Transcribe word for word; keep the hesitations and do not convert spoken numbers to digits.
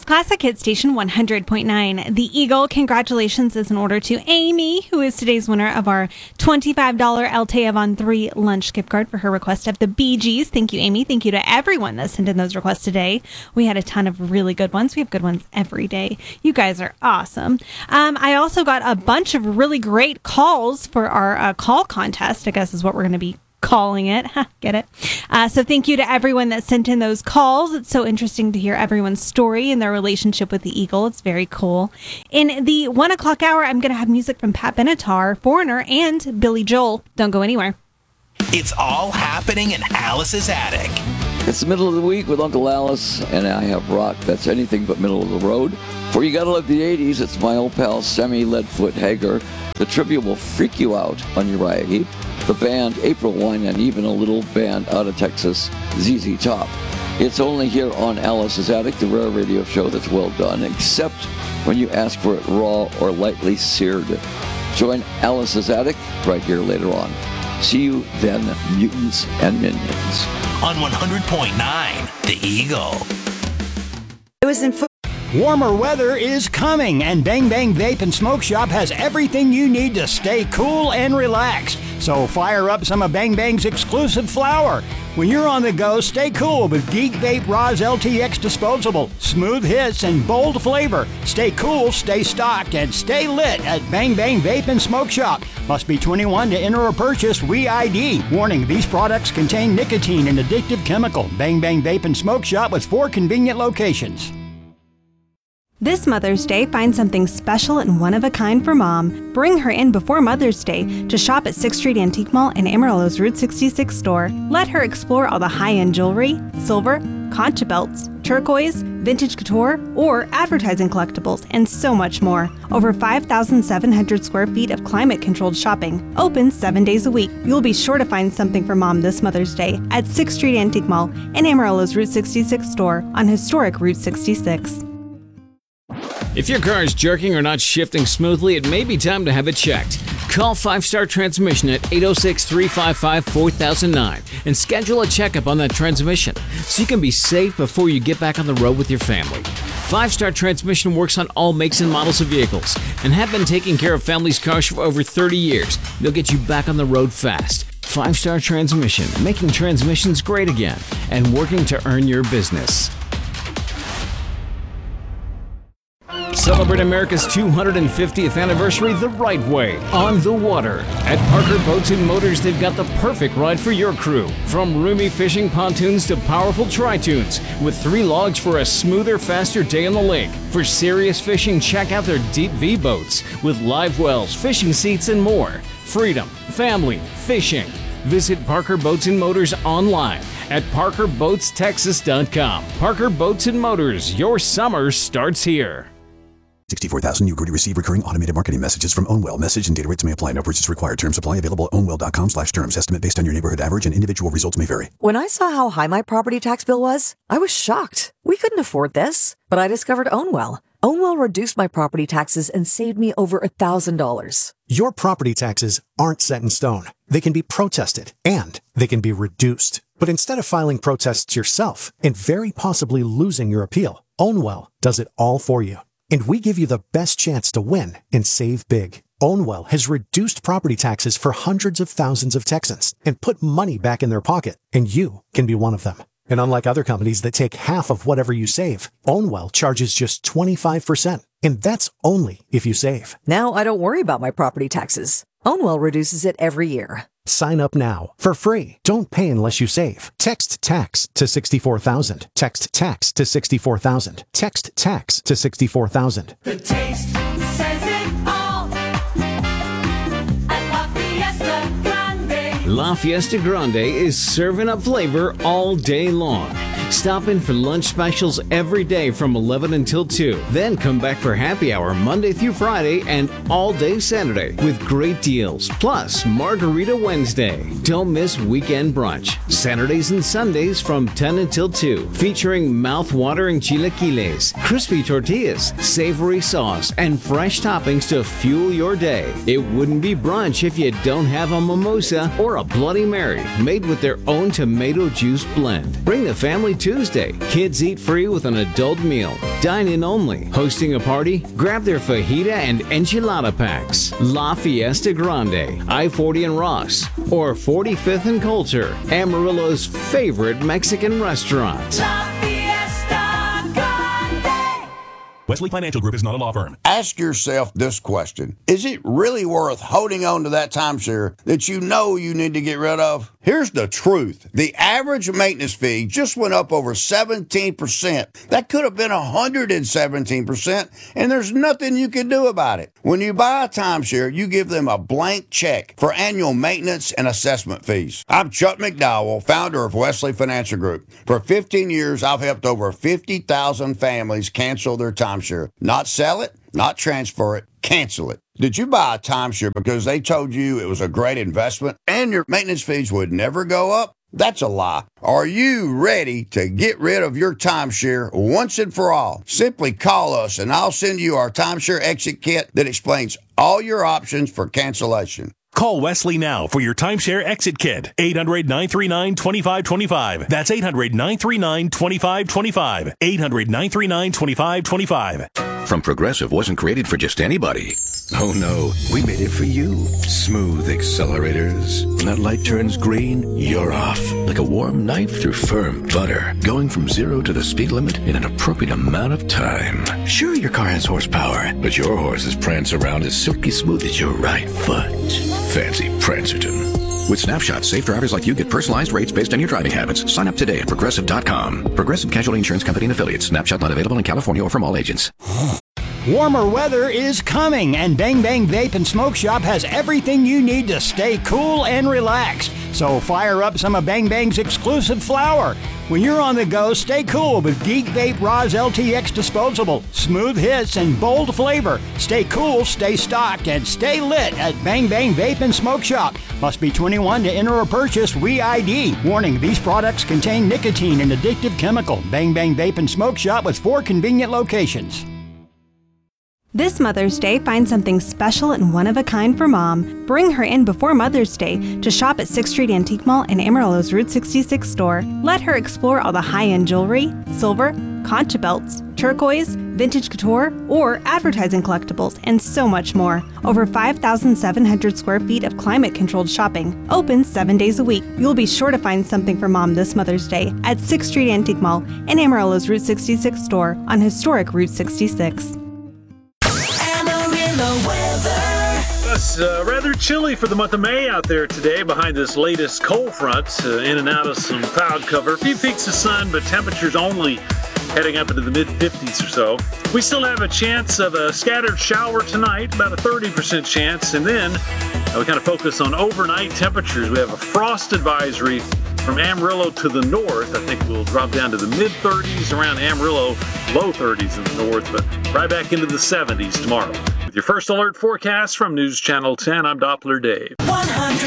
is Classic Hit Station one hundred point nine. The Eagle, congratulations is in order to Amy, who is today's winner of our twenty-five dollars El Tejavon three lunch gift card for her request of the Bee Gees. Thank you, Amy. Thank you to everyone that sent in those requests today. We had a ton of really good ones. We have good ones every day. You guys are awesome. Um, I also got a bunch of really great calls for our uh, call contest, I guess is what we're going to be calling it. Get it? Uh, so thank you to everyone that sent in those calls. It's so interesting to hear everyone's story and their relationship with the Eagle. It's very cool. In the one o'clock hour, I'm going to have music from Pat Benatar, Foreigner, and Billy Joel. Don't go anywhere. It's all happening in Alice's attic. It's the middle of the week with Uncle Alice, and I have rock that's anything but middle of the road. For You Gotta Love the eighties, it's my old pal Semi Leadfoot Hager. The tribute will freak you out on Uriah Heep. The band April Wine, and even a little band out of Texas, Z Z Top. It's only here on Alice's Attic, the rare radio show that's well done, except when you ask for it raw or lightly seared. Join Alice's Attic right here later on. See you then, mutants and minions. On one hundred point nine, The Eagle. It was in. Fo- Warmer weather is coming, and Bang Bang Vape and Smoke Shop has everything you need to stay cool and relax. So fire up some of Bang Bang's exclusive flower. When you're on the go, stay cool with Geek Vape Roz L T X Disposable. Smooth hits and bold flavor. Stay cool, stay stocked, and stay lit at Bang Bang Vape and Smoke Shop. Must be twenty-one to enter or purchase. We I D. Warning, these products contain nicotine and addictive chemical. Bang Bang Vape and Smoke Shop with four convenient locations. This Mother's Day, find something special and one-of-a-kind for Mom. Bring her in before Mother's Day to shop at sixth Street Antique Mall and Amarillo's Route sixty-six store. Let her explore all the high-end jewelry, silver, concha belts, turquoise, vintage couture, or advertising collectibles, and so much more. Over five thousand seven hundred square feet of climate-controlled shopping, open seven days a week. You'll be sure to find something for Mom this Mother's Day at sixth Street Antique Mall and Amarillo's Route sixty-six store on historic Route sixty-six. If your car is jerking or not shifting smoothly, it may be time to have it checked. Call Five Star Transmission at eight oh six, three five five, four thousand nine and schedule a checkup on that transmission so you can be safe before you get back on the road with your family. Five Star Transmission works on all makes and models of vehicles and have been taking care of families' cars for over thirty years. They'll get you back on the road fast. Five Star Transmission, making transmissions great again and working to earn your business. Celebrate America's two hundred fiftieth anniversary the right way, on the water. At Parker Boats and Motors, they've got the perfect ride for your crew. From roomy fishing pontoons to powerful tri-tunes, with three logs for a smoother, faster day on the lake. For serious fishing, check out their Deep V boats, with live wells, fishing seats, and more. Freedom, family, fishing. Visit Parker Boats and Motors online at parker boats texas dot com. Parker Boats and Motors, your summer starts here. sixty-four thousand you agree to receive recurring automated marketing messages from Ownwell. Message and data rates may apply. No purchase required. Terms apply. Available at ownwell dot com slash terms. Estimate based on your neighborhood average and individual results may vary. When I saw how high my property tax bill was, I was shocked. We couldn't afford this. But I discovered Ownwell. Ownwell reduced my property taxes and saved me over one thousand dollars. Your property taxes aren't set in stone. They can be protested, and they can be reduced. But instead of filing protests yourself and very possibly losing your appeal, Ownwell does it all for you. And we give you the best chance to win and save big. Ownwell has reduced property taxes for hundreds of thousands of Texans and put money back in their pocket, and you can be one of them. And unlike other companies that take half of whatever you save, Ownwell charges just twenty-five percent. And that's only if you save. Now I don't worry about my property taxes. Ownwell reduces it every year. Sign up now for free. Don't pay unless you save. Text TAX to sixty-four thousand. Text TAX to sixty-four thousand. Text TAX to sixty-four thousand. The taste says it all. At La Fiesta Grande. La Fiesta Grande is serving up flavor all day long. Stop in for lunch specials every day from eleven until two. Then come back for happy hour Monday through Friday and all day Saturday with great deals. Plus Margarita Wednesday. Don't miss weekend brunch. Saturdays and Sundays from ten until two. Featuring mouth-watering chilaquiles, crispy tortillas, savory sauce, and fresh toppings to fuel your day. It wouldn't be brunch if you don't have a mimosa or a Bloody Mary made with their own tomato juice blend. Bring the family Tuesday. Kids eat free with an adult meal. Dine in only. Hosting a party? Grab their fajita and enchilada packs. La Fiesta Grande, I forty and Ross, or forty-fifth and Coulter, Amarillo's favorite Mexican restaurant. La Fiesta Grande. Wesley Financial Group is not a law firm. Ask yourself this question. Is it really worth holding on to that timeshare that you know you need to get rid of? Here's the truth. The average maintenance fee just went up over seventeen percent. That could have been one hundred seventeen percent, and there's nothing you can do about it. When you buy a timeshare, you give them a blank check for annual maintenance and assessment fees. I'm Chuck McDowell, founder of Wesley Financial Group. For fifteen years, I've helped over fifty thousand families cancel their timeshare. Not sell it, not transfer it, cancel it. Did you buy a timeshare because they told you it was a great investment and your maintenance fees would never go up? That's a lie. Are you ready to get rid of your timeshare once and for all? Simply call us and I'll send you our timeshare exit kit that explains all your options for cancellation. Call Wesley now for your timeshare exit kit. eight hundred, nine three nine, two five two five. That's eight hundred, nine three nine, two five two five. eight hundred, nine three nine, two five two five. From Progressive wasn't created for just anybody. Oh no, we made it for you. Smooth accelerators. When that light turns green, you're off. Like a warm knife through firm butter. Going from zero to the speed limit in an appropriate amount of time. Sure, your car has horsepower, but your horses prance around as silky smooth as your right foot. Fancy Prancerton. With Snapshot, safe drivers like you get personalized rates based on your driving habits. Sign up today at Progressive dot com. Progressive Casualty Insurance Company and Affiliates. Snapshot not available in California or from all agents. Warmer weather is coming, and Bang Bang Vape and Smoke Shop has everything you need to stay cool and relaxed. So fire up some of Bang Bang's exclusive flower. When you're on the go, stay cool with Geek Vape Roz L T X Disposable. Smooth hits and bold flavor. Stay cool, stay stocked, and stay lit at Bang Bang Vape and Smoke Shop. Must be twenty-one to enter or purchase. We I D. Warning, these products contain nicotine and addictive chemical. Bang Bang Vape and Smoke Shop with four convenient locations. This Mother's Day, find something special and one-of-a-kind for Mom. Bring her in before Mother's Day to shop at sixth Street Antique Mall and Amarillo's Route sixty-six store. Let her explore all the high-end jewelry, silver, concha belts, turquoise, vintage couture, or advertising collectibles, and so much more. Over five thousand seven hundred square feet of climate-controlled shopping. Open seven days a week. You'll be sure to find something for Mom this Mother's Day at sixth Street Antique Mall and Amarillo's Route sixty-six store on historic Route sixty-six. It's uh, rather chilly for the month of May out there today behind this latest cold front, uh, in and out of some cloud cover. A few peaks of sun, but temperatures only heading up into the mid fifties or so. We still have a chance of a scattered shower tonight, about a thirty percent chance, and then uh, we kind of focus on overnight temperatures. We have a frost advisory from Amarillo to the north. I think we'll drop down to the mid thirties around Amarillo, low thirties in the north, but right back into the seventies tomorrow. With your first alert forecast from News Channel ten, I'm Doppler Dave.